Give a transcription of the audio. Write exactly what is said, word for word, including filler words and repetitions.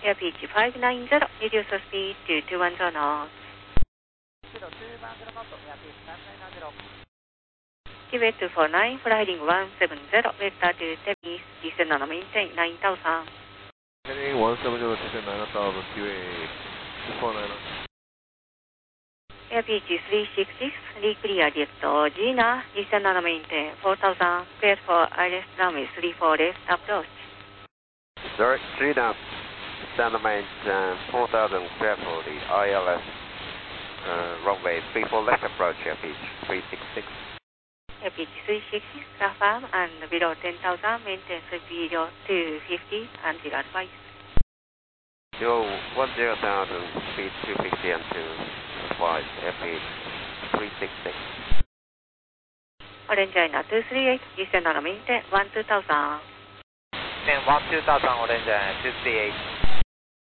Air pitch five nine zero, reduce speed to two one zero knots. Kilo two one zero knots, air pitch five nine zero. Quebec two four nine, flying one seven zero, vector to Temis, descend on maintain nine thousand. Heading one seven zero, descend nine thousand, Quebec two four nine. Air pitch three six six, reclear direct Gina, descend on maintain four thousand, clear for I L S runway three four left approach. Sir, Gina, descend on maintain four thousand, clear for the I L S uh, runway three four left approach, air pitch three six six. Air pitch three six six, confirm and below ten thousand, maintain speed two fifty and zero advice. Zero one zero thousand, speed two fifty and two five, air pitch three six six. Orange China two three eight, descend on maintain one two thousand. Maintain one two thousand, Orange two three eight.